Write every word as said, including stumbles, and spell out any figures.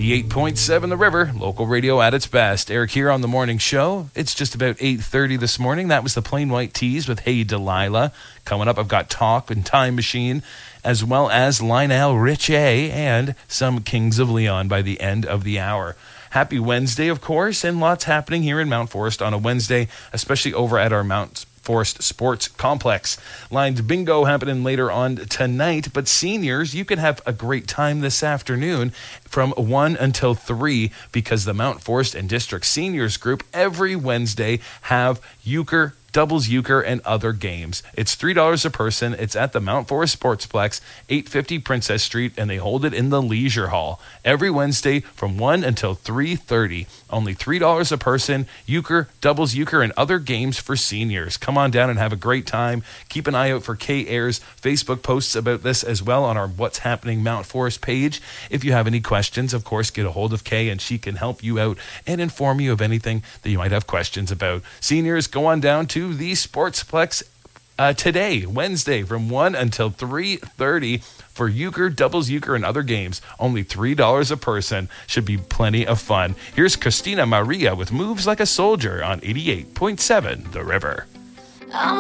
eighty-eight point seven The River, local radio at its best. Eric here on the morning show. It's just about eight thirty this morning. That was the Plain White Tees with Hey Delilah. Coming up, I've got Talk and Time Machine, as well as Lionel Richie and some Kings of Leon by the end of the hour. Happy Wednesday, of course, and lots happening here in Mount Forest on a Wednesday, especially over at our Mount Forest Sports Complex. Lions bingo happening later on tonight, but seniors, you can have a great time this afternoon from one until three because the Mount Forest and District Seniors Group every Wednesday have euchre, doubles euchre, and other games. It's three dollars a person. It's at the Mount Forest Sportsplex, eight fifty Princess Street, and they hold it in the Leisure Hall every Wednesday from one until three thirty. Only three dollars a person, euchre, doubles euchre, and other games for seniors. Come on down and have a great time. Keep an eye out for K-Air's Facebook posts about this as well on our What's Happening Mount Forest page. If you have any questions, of course, get a hold of Kay and she can help you out and inform you of anything that you might have questions about. Seniors, go on down to the Sportsplex uh, today, Wednesday, from one until three thirty for euchre, doubles euchre, and other games. Only three dollars a person. Should be plenty of fun. Here's Christina Maria with Moves Like a Soldier on eighty-eight point seven The River. I'm